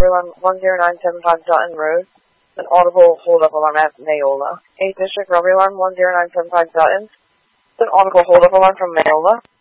robbery alarm 10975 Dutton Road. An audible hold-up alarm at Mayola. 8th District robbery alarm 10975 Dutton. An audible hold-up alarm from Mayola.